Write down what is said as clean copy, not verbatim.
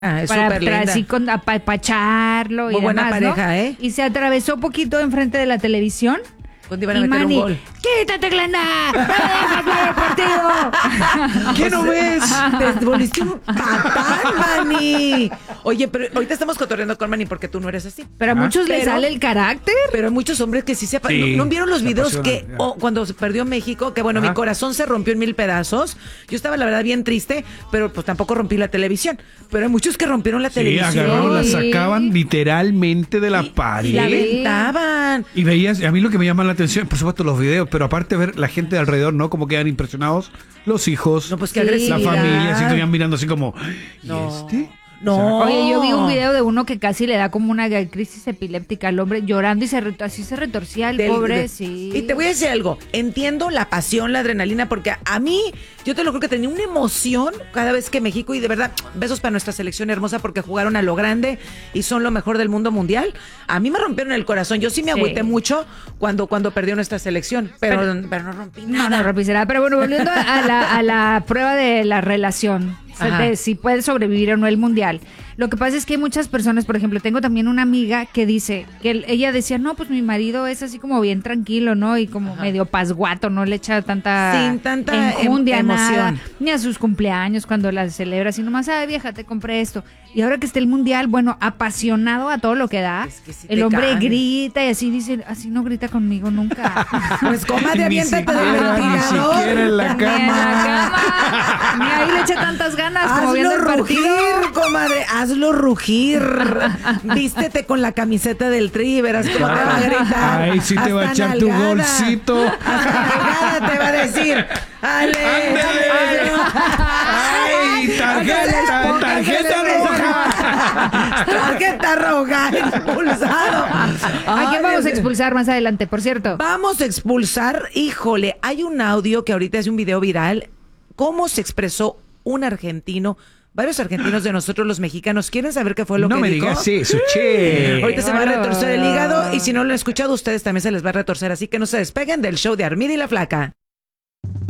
Es para súper linda. así apapacharlo y Muy buena demás, pareja, ¿no? ¿eh? Y se atravesó poquito enfrente de la televisión. ¿Cuándo iban a Y meter Manny, un gol? ¡quítate, Glenda! ¡No dejas ver el partido! ¿Qué no ves? Te volviste un patán, Manny. Oye, pero ahorita estamos cotorreando con Manny porque tú no eres así. Pero a muchos les Pero- sale el carácter. Pero hay muchos hombres que sí se... Sí, ¿No vieron los se videos apasionan, que ya. cuando se perdió México? Que bueno, Ajá. mi corazón se rompió en 1000 pedazos. Yo estaba, la verdad, bien triste, pero pues tampoco rompí la televisión. Pero hay muchos que rompieron la Sí, televisión. agarraron, la Sí. sacaban literalmente de la pared. Y la aventaban. Y veías, a mí lo que me llama la atención, por supuesto, los videos, pero aparte ver la gente de alrededor, ¿no? Como quedan impresionados, los hijos, No, pues qué Sí. la agresividad. familia, así estuvieran mirando así como, ¿y No. este? No. Oye, yo vi un video de uno que casi le da como una crisis epiléptica al hombre llorando y así se retorcía el pobre, sí. Y te voy a decir algo, entiendo la pasión, la adrenalina, porque a mí, yo te lo creo que tenía una emoción cada vez que México, y de verdad, besos para nuestra selección hermosa porque jugaron a lo grande y son lo mejor del mundo mundial. A mí me rompieron el corazón, yo sí me Sí. agüité mucho cuando perdió nuestra selección, pero no rompí No, nada. no rompiste nada. Pero bueno, volviendo a la prueba de la relación, Ajá. de si puede sobrevivir o no el mundial. Lo que pasa es que hay muchas personas, por ejemplo, tengo también una amiga que dice que ella decía, no, pues mi marido es así como bien tranquilo, ¿no? Y como medio pasguato, no le echa tanta Sin tanta enjundia, nada, emoción. ni a sus cumpleaños cuando las celebra, sino más, ay, vieja, te compré esto. Y ahora que está el mundial, bueno, apasionado a todo lo que da, Es que sí el te hombre cae. grita y así dice, así no grita conmigo nunca. Pues comadre, Ni aviéntate del siquiera, ni ventilador. siquiera en la Ni en la cama. cama. Ni ahí le eche tantas ganas como viendo Hazlo el partido. rugir, comadre, hazlo rugir. Vístete con la camiseta del Tri y verás cómo te va a gritar. Ay, sí te va a Hasta echar tu nalgada. golcito. Hasta nalgada te va a decir, Ale, ¡Ándale! ¡Ay, tarjeta roja! tarjeta roja, expulsado. ¿A quién vamos a Dios. expulsar más adelante, por cierto? Vamos a expulsar, híjole, hay un audio que ahorita es un video viral, cómo se expresó un argentino. Varios argentinos de nosotros los mexicanos quieren saber qué fue lo No que me dijo. digas eso, che. Ahorita se va a Claro. retorcer el hígado y si no lo han escuchado ustedes también se les va a retorcer, así que no se despeguen del show de Armida y la Flaca.